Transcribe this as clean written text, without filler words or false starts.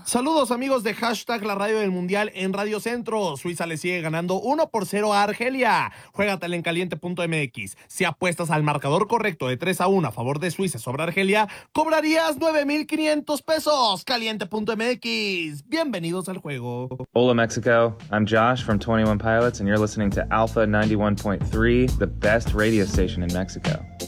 Saludos amigos de hashtag la radio del mundial en Radio Centro. Suiza le sigue ganando 1-0 a Argelia. Juégatela en caliente.mx. Si apuestas al marcador correcto de 3-1 a favor de Suiza sobre Argelia, cobrarías 9,500 pesos. Caliente.mx. Bienvenidos al juego. Hola Mexico, I'm Josh from 21 Pilots and you're listening to Alpha 91.3, the best radio station in Mexico.